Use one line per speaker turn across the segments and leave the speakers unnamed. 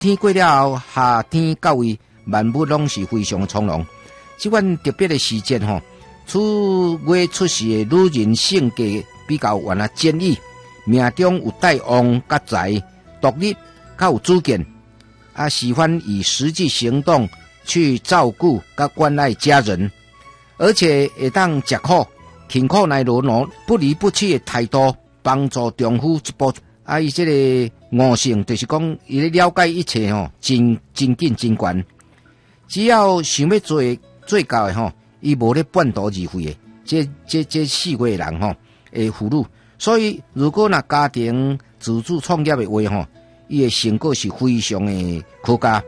天过了后，夏天到位，万物拢是非常从容。这款特别的时节吼，出月出世的女人性格比较原来坚毅，命中有带旺甲财，独立较有主见，喜欢以实际行动去照顾甲关爱家人，而且会当吃苦。勤苦耐劳劳，不离不弃的态度，帮助丈夫一步。伊这个悟性就是讲，伊了解一切吼，真紧真悬。只要想要做到的吼，伊无咧半途而废的。这4个人吼，会俘虏。所以如果那家庭自主创业的话吼，伊的成果是非常的可嘉。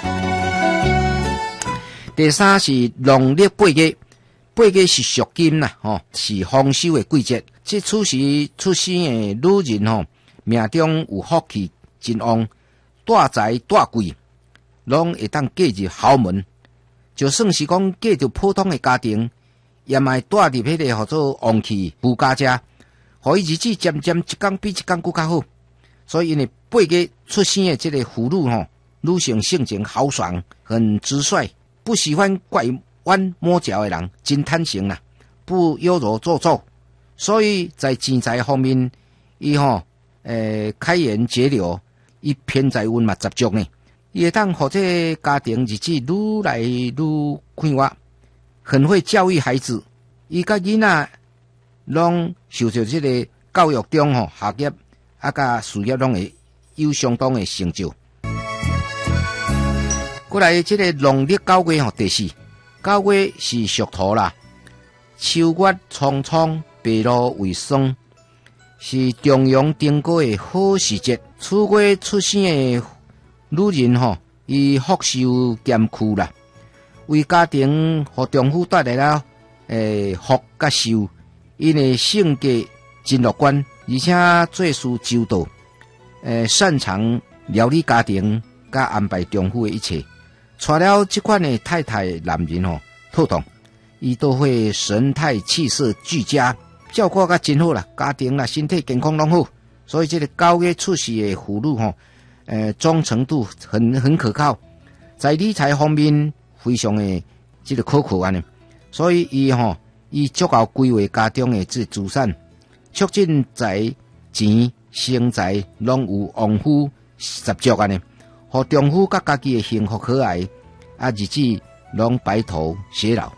第三是农历8月。8月是属金啦，是丰收的季节。这此时出生的女人命中有福气真旺，大财大贵，拢会当嫁入豪门。就算是讲嫁入普通的家庭，也卖带入迄个叫做旺气富家家，互伊日子渐渐一天比一天更较好。所以因为8月出生的这个妇女女性性情豪爽，很直率，不喜欢拐弯抹角的人，真坦诚啦，不优柔做作，所以在钱财方面，伊开源节流，伊偏财运嘛十足呢，伊会当或者家庭日子愈来愈快活，很会教育孩子，伊甲囡仔拢受到这个教育中学业甲事业拢会有相当的成就。过来这个农历9月第4。9月是属土啦，秋月苍苍，白露为霜，是重阳登高的好时节。此月出生的女人伊福寿兼库啦，为家庭和丈夫带来了福甲寿。因的性格真乐观，而且做事周到，擅长料理家庭，甲安排丈夫的一切。娶了这款的太太男人透懂，伊都会神态气色俱佳，照顾甲真好啦，家庭啦，身体健康拢好。所以这个9月出世的妇女忠诚度很可靠，在理财方面非常的这个可靠安尼。所以伊足够规划家中的这资产，促进财钱生财拢有旺夫十足安尼。互丈夫甲家己的幸福可爱，日子拢白头偕老。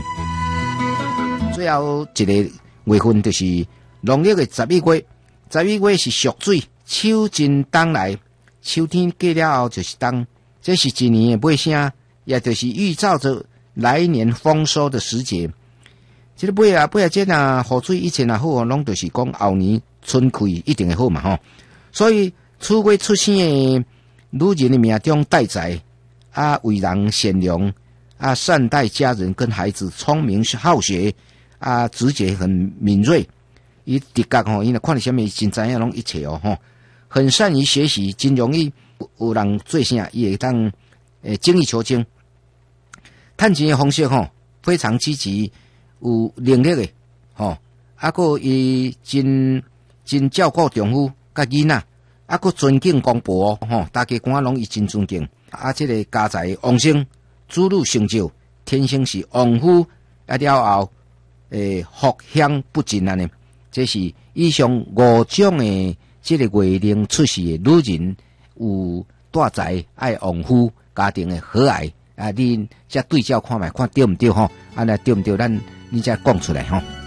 最后一个月份就是农历的11月，11月是属水，秋尽冬来，秋天过了后就是冬，这是一年的尾声，也就是预兆着来年丰收的时节。这个尾啊这雨水以前好，拢就是讲后年春开一定会好嘛所以此月出生的女人的命中带财，为人善良，善待家人跟孩子，聪明好学，直觉很敏锐。伊直觉因为看到什么真知影拢一切很善于学习，真容易有人做啥，伊会当精益求精。赚钱的方式非常积极，有能力的个伊真照顾丈夫甲囡仔。个尊敬公婆大家官拢伊真尊敬。这个家财旺盛，子女成就，天生是旺夫，了后福享不尽安尼。这是以上5种的这个月龄出世的女人，有大财爱旺夫，家庭的和蔼你再对照看卖，看对唔对那对唔对？你再讲出来